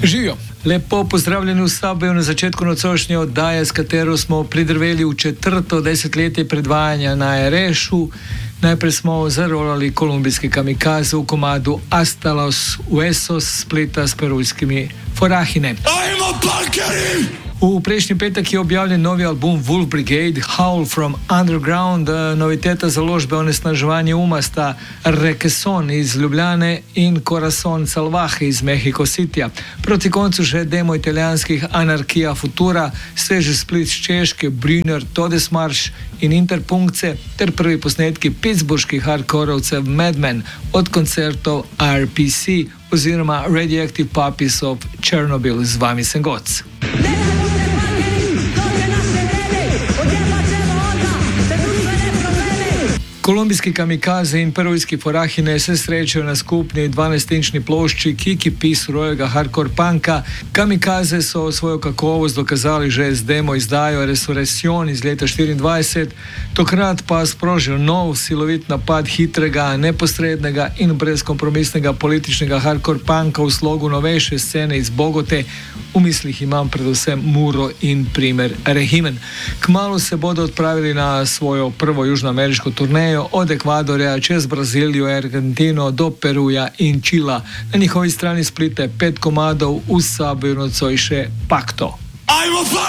Živijo. Lepo pozdravljeni v Subwayu na začetku nocojšnje oddaje, s katero smo pridrveli v četrto desetletje predvajanja na RŠ-u. Najprej smo zarolali kolumbijski kamikaze v komadu Hasta los Huesos spleta s perujskimi Forajne. V prejšnji petek je objavljen novi album Wolf Brigade, Howl from Underground. Noviteta založbe Onesnaževanje uma sta Requesón iz Ljubljane in Corazón Salvaje iz Mexico Cityja. Proti koncu še demo italijanskih Anarchia Futura, sveži split z Češke, Brunner, Todesmarsch in Interpunkce ter prvi posnetki pittsburških hardkorovcev Madmen od koncertov RPC oziroma Radioactive Puppies of Chernobyl. Z vami sem Goc. Kolumbijski kamikaze in perujski Forajne se srečajo na skupni 12-inčni plošči Kiki surovega hardcore punka. Kamikaze so svojo kakovost dokazali že z demo izdajo Resurrection iz leta 1924, tokrat pa sprožil nov silovit napad hitrega, neposrednega in brezkompromisnega političnega hardcore punka v slogu novejše scene iz Bogote. V mislih imam predvsem Muro in primer Rehimen. Kmalu se bodo odpravili na svojo prvo južnoameriško turnejo od Ekvadorja čez Brazilijo, Argentino do Peruja in Čila. Na njihovi strani splite 5 komadov, v Subwayu nocoj še Pacto.